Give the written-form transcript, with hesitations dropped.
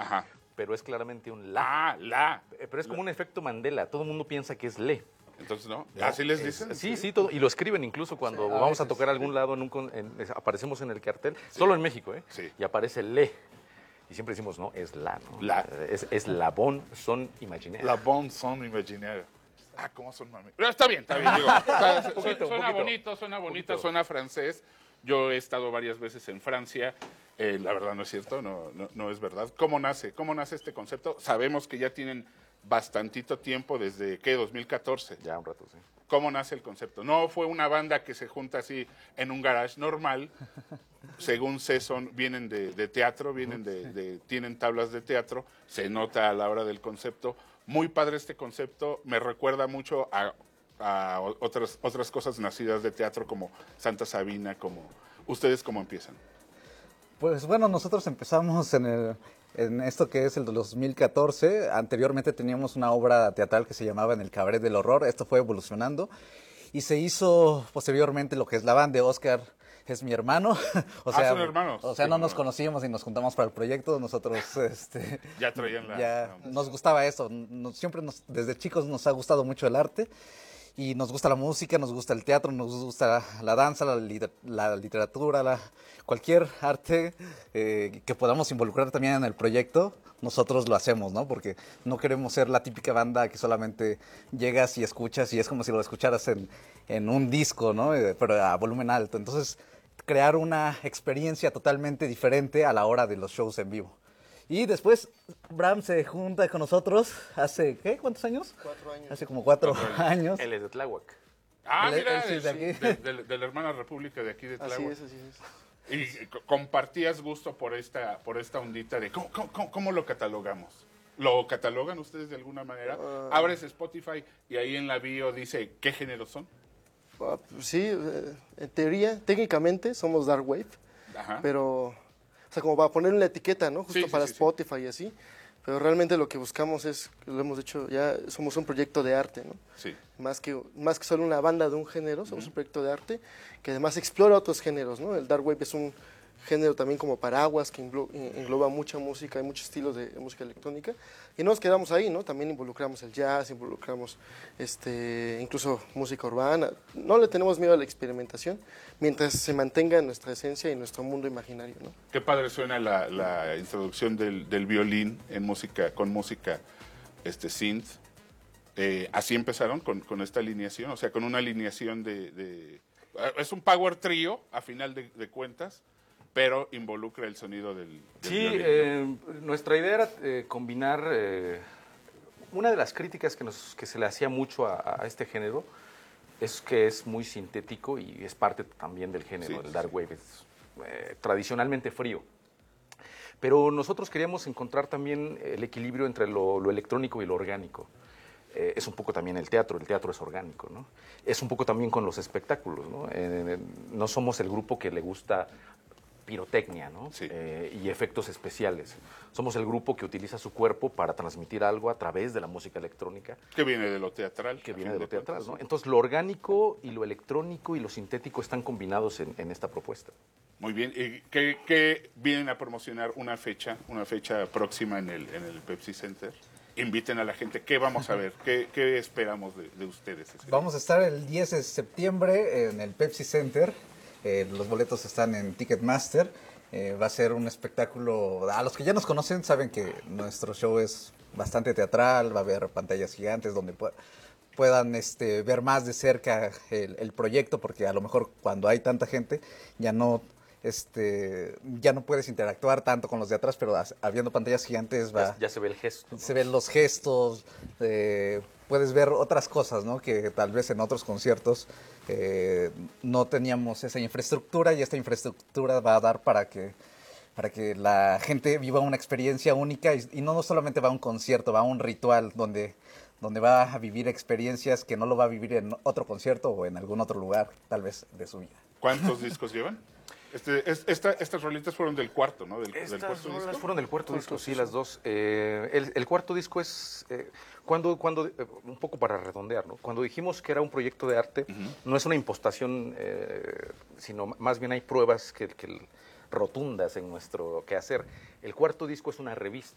Ajá. pero es claramente un la. Ah, la. Pero es como un efecto Mandela, todo el mundo piensa que es le. Entonces, ¿no? ¿Así les dicen? Sí, sí, todo, y lo escriben incluso cuando Sí, a vamos a veces, tocar a algún lado, aparecemos en el cartel, Sí. solo en México, ¿eh? Sí. Y aparece le. Y siempre decimos, no, es la, ¿no? La. Es la bon son imaginaire. La bon son imaginaire. Ah, ¿cómo son mami? Pero está bien, digo. Suena bonito, suena francés. Yo he estado varias veces en Francia. La verdad no es cierto, no es verdad. ¿Cómo nace este concepto? Sabemos que ya tienen bastantito tiempo, desde, ¿qué? 2014. Ya un rato, sí. ¿Cómo nace el concepto? No fue una banda que se junta así en un garage normal. Según sé, vienen de teatro, tienen tablas de teatro, se nota a la hora del concepto. Muy padre este concepto, me recuerda mucho a otras cosas nacidas de teatro como Santa Sabina, como ¿ustedes cómo empiezan? Pues bueno, nosotros empezamos en esto que es el de 2014. Anteriormente teníamos una obra teatral que se llamaba En el Cabaret del Horror. Esto fue evolucionando y se hizo posteriormente lo que es la banda. Oscar es mi hermano. Son hermanos. O sea, Sí, no nos conocíamos y nos juntamos para el proyecto. Nosotros ya traían nos gustaba eso. Desde chicos nos ha gustado mucho el arte. Y nos gusta la música, nos gusta el teatro, nos gusta la danza, la literatura, cualquier arte que podamos involucrar también en el proyecto, nosotros lo hacemos, ¿no? Porque no queremos ser la típica banda que solamente llegas y escuchas y es como si lo escucharas en un disco, ¿no? Pero a volumen alto. Entonces, crear una experiencia totalmente diferente a la hora de los shows en vivo. Y después Bram se junta con nosotros hace, ¿qué? ¿Cuántos años? 4 años. Hace como 4 años. Él es de Tláhuac. Ah, Él mira, sí es de aquí. de la hermana república de aquí de Tláhuac. Así es. Y compartías gusto por esta ondita de ¿cómo lo catalogamos? ¿Lo catalogan ustedes de alguna manera? Abres Spotify y ahí en la bio dice ¿qué géneros son? Sí, en teoría, técnicamente somos Dark Wave, Ajá. pero, o sea, como para poner una etiqueta, ¿no? Justo Sí, para sí. Spotify y así, pero realmente lo que buscamos es, lo hemos dicho, ya somos un proyecto de arte, ¿no? Sí. Más que solo una banda de un género, somos un proyecto de arte que además explora otros géneros, ¿no? El Dark Wave es un género también como paraguas que engloba mucha música y muchos estilos de música electrónica y no nos quedamos ahí, ¿no? También involucramos el jazz, involucramos incluso música urbana. No le tenemos miedo a la experimentación mientras se mantenga nuestra esencia y nuestro mundo imaginario, ¿no? Qué padre suena la introducción del violín en música, con música synth. Así empezaron con esta alineación, o sea, con una alineación es un power trío, a final de cuentas, pero involucra el sonido del Sí, violín, ¿no? nuestra idea era combinar una de las críticas que se le hacía mucho a este género es que es muy sintético y es parte también del género, Sí, el dark sí. wave, es tradicionalmente frío. Pero nosotros queríamos encontrar también el equilibrio entre lo electrónico y lo orgánico. Es un poco también el teatro es orgánico, ¿no? Es un poco también con los espectáculos, ¿no? No somos el grupo que le gusta pirotecnia, ¿no? Sí. Y efectos especiales. Somos el grupo que utiliza su cuerpo para transmitir algo a través de la música electrónica. Que viene de lo teatral. Que a viene fin de lo teatral, cuentas, ¿no? Entonces, lo orgánico y lo electrónico y lo sintético están combinados en esta propuesta. Muy bien. ¿Y qué vienen a promocionar una fecha próxima en el Pepsi Center? Inviten a la gente. ¿Qué vamos a ver? ¿Qué esperamos de ustedes? Vamos a estar el 10 de septiembre en el Pepsi Center. Los boletos están en Ticketmaster. Va a ser un espectáculo. A los que ya nos conocen saben que nuestro show es bastante teatral. Va a haber pantallas gigantes donde puedan ver más de cerca el proyecto, porque a lo mejor cuando hay tanta gente ya no puedes interactuar tanto con los de atrás, pero habiendo pantallas gigantes Ya se ve el gesto, ¿no? se ven los gestos, puedes ver otras cosas, ¿no? Que tal vez en otros conciertos no teníamos esa infraestructura, y esta infraestructura va a dar para que la gente viva una experiencia única y no solamente va a un concierto, va a un ritual donde va a vivir experiencias que no lo va a vivir en otro concierto o en algún otro lugar, tal vez de su vida. ¿Cuántos discos llevan? Estas rolitas fueron del cuarto, ¿no? Del Estas cuarto rolas disco. fueron del cuarto disco, sí, las dos. El cuarto disco es, cuando un poco para redondear, ¿no? Cuando dijimos que era un proyecto de arte, no es una impostación, sino más bien hay pruebas rotundas en nuestro quehacer. El cuarto disco es una revista.